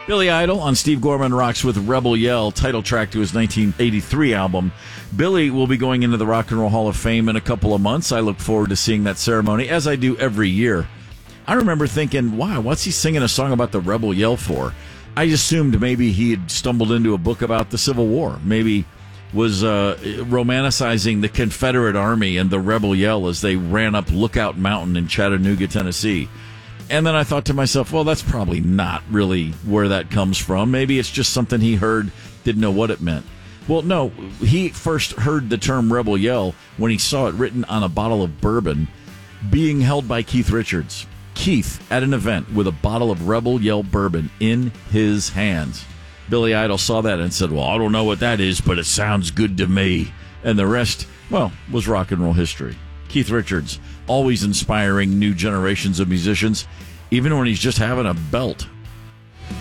Billy Idol on Steve Gorman Rocks with Rebel Yell, title track to his 1983 album. Billy will be going into the Rock and Roll Hall of Fame in a couple of months. I look forward to seeing that ceremony, as I do every year. I remember thinking, wow, what's he singing a song about the Rebel Yell for? I assumed maybe he had stumbled into a book about the Civil War. Maybe was romanticizing the Confederate Army and the Rebel Yell as they ran up Lookout Mountain in Chattanooga, Tennessee. And then I thought to myself, well, that's probably not really where that comes from. Maybe it's just something he heard, didn't know what it meant. Well, no, he first heard the term Rebel Yell when he saw it written on a bottle of bourbon being held by Keith Richards. Keith at an event with a bottle of Rebel Yell bourbon in his hands. Billy Idol saw that and said, well, I don't know what that is, but it sounds good to me. And the rest, well, was rock and roll history. Keith Richards, always inspiring new generations of musicians, even when he's just having a belt.